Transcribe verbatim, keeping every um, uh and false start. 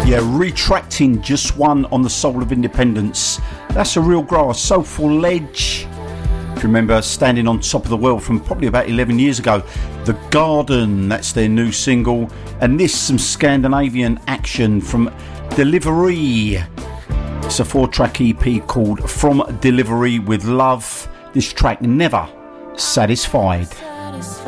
Yeah, retracting Just One on the Soul of Independence. That's a real grass, Soulful Ledge. If you remember Standing on Top of the World from probably about eleven years ago. The Garden, that's their new single. And this, some Scandinavian action from Delivery. It's a four-track E P called From Delivery with Love. This track, Never Satisfied.